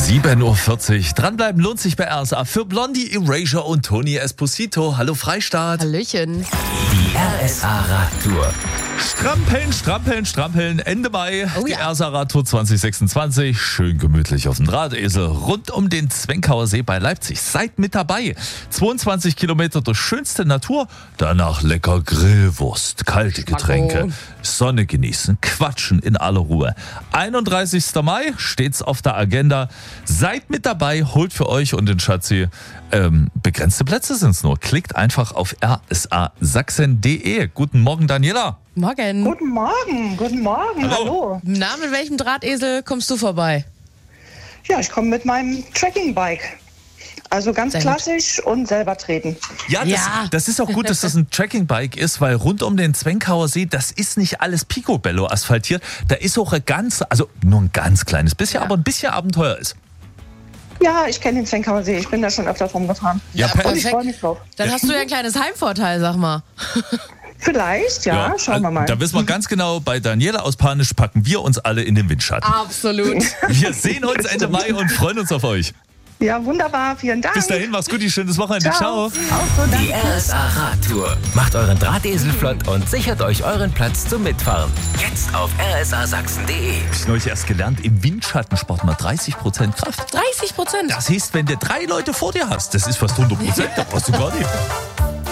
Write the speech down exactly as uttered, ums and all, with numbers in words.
sieben Uhr vierzig. Dranbleiben lohnt sich bei R S A für Blondie, Erasure und Tony Esposito. Hallo Freistaat. Hallöchen. Die R S A Radtour. Strampeln, strampeln, strampeln. Ende Mai. Oh die ja. R S A Radtour zwanzig sechsundzwanzig. Schön gemütlich auf dem Drahtesel rund um den Zwenkauer See bei Leipzig. Seid mit dabei. zweiundzwanzig Kilometer durch schönste Natur. Danach lecker Grillwurst, kalte Getränke, Sonne genießen, quatschen in aller Ruhe. einunddreißigster Mai steht's auf der Agenda. Seid mit dabei, holt für euch und den Schatzi. Ähm, begrenzte Plätze sind's nur. Klickt einfach auf r s a sachsen punkt d e. Guten Morgen, Daniela. Morgen. Guten Morgen, guten Morgen, Hallo. hallo. Na, mit welchem Drahtesel kommst du vorbei? Ja, ich komme mit meinem Trekkingbike. Also ganz Sehr gut. klassisch und selber treten. Ja, das, Ja. das ist auch gut, dass das ein Trekkingbike ist, weil rund um den Zwenkauer See, das ist nicht alles Picobello asphaltiert. Da ist auch ein ganz, also nur ein ganz kleines bisschen, Ja. aber ein bisschen Abenteuer ist. Ja, ich kenne den Zwenkauer See, ich bin da schon öfter rumgefahren. Ja, Ja, per- Und ich perfekt. freue mich drauf. Dann hast du ja ein kleines Heimvorteil, sag mal. Vielleicht, ja, schauen wir mal. Da wissen wir ganz genau, bei Daniela aus Panisch packen wir uns alle in den Windschatten. Absolut. Wir sehen uns Ende Mai und freuen uns auf euch. Ja, wunderbar, vielen Dank. Bis dahin, mach's gut, schönes Wochenende. Ciao. Ciao. Auch so, danke. Die R S A Radtour. Macht euren Drahtesel flott und sichert euch euren Platz zum Mitfahren. Jetzt auf r s a sachsen punkt d e. Hab ich neulich erst gelernt, im Windschatten spart man dreißig Prozent Kraft. dreißig Prozent. Das heißt, wenn du drei Leute vor dir hast, das ist fast hundert Prozent, da brauchst du gar nicht.